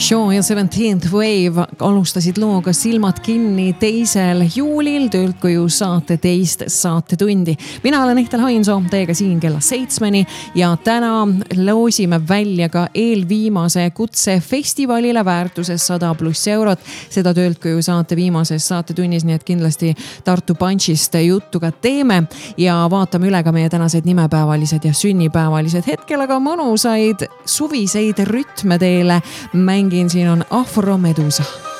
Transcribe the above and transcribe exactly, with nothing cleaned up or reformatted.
Show ja Seventeenth Wave alustasid looga Silmad kinni teisel juulil töölt koju saate teist saatetundi. Mina olen Ehtel Hainsoo, teiega siin kella seitsmeni ja täna loosime välja ka eelviimase kutse festivalile väärtuses sada pluss eurot. Seda töölt koju saate viimases saatetunnis, nii et kindlasti Tartu Punchist juttu ka teeme ja vaatame üle ka meie tänased nimepäevalised ja sünnipäevalised hetkel, aga mõnusaid suviseid rütme teile mängin. Siin on Afro Medusa.